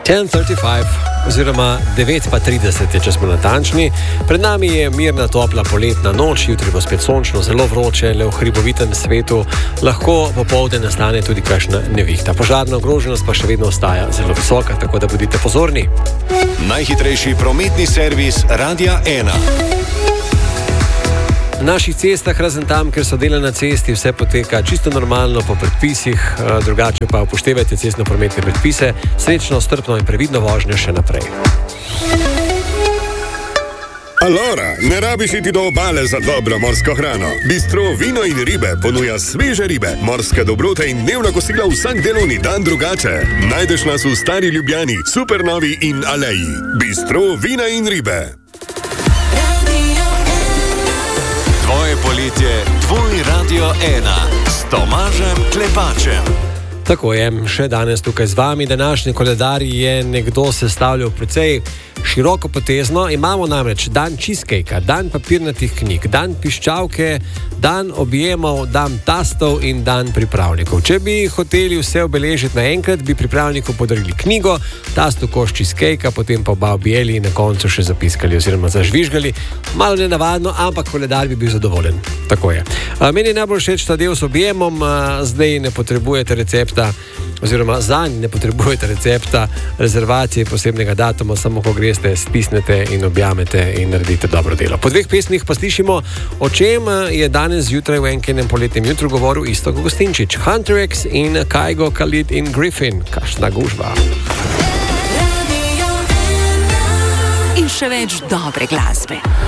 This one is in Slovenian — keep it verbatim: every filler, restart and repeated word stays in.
deset trideset pet oziroma devet pa trideset je, če smo natančni. Pred nami je mirna, topla poletna noč, jutri bo spet sončno, zelo vroče, le v hribovitem svetu lahko popoldne nastane tudi kakšna nevihta. Požarna ogroženost pa še vedno ostaja zelo visoka, tako da bodite pozorni. Najhitrejši prometni servis Radia ena. Na naših cestah, razen tam, ker so dela na cesti, vse poteka čisto normalno po predpisih, drugače pa upoštevajte cestno-prometne predpise, srečno, strpno in previdno vožnjo še naprej. Alora, ne rabiš iti do obale za dobro morsko hrano. Bistro Vino in ribe ponuja sveže ribe, morske dobrote in dnevna kosila vsak delovni dan drugače. Najdeš nas v Stari Ljubljani, Supernovi in Aleji. Bistro Vina in ribe. Tvoje poletje, tvoj Radio ena s Tomažem Klepačem. Tako je, še danes tukaj z vami. Današnji koledar je nekdo sestavljal precej širokopotezno. Imamo namreč dan cheesecakea, dan papirnatih knjig, dan piščalke, dan objemov, dan tastov in dan pripravnikov. Če bi hoteli vse obeležiti naenkrat, bi pripravniku podarili knjigo, tastu koš cheesecakea, potem pa oba objeli in na koncu še zapiskali oziroma zažvižgali. Malo nenavadno, ampak koledar bi bil zadovoljen. Tako je. Meni je najbolj všeč ta del s objemom, zdaj ne potrebujete recepta oziroma zanj ne potrebujete recepta, rezervacije posebnega datuma, samo ko greste, stisnete in objamete in naredite dobro delo. Po dveh pesmih pa slišimo, o čem je danes zjutraj v enkenem poletnem jutru govoril Iztok Gostinčič. Hunter X in Kygo, Khalid in Griffin. Kakšna gužba. In še več dobre glasbe.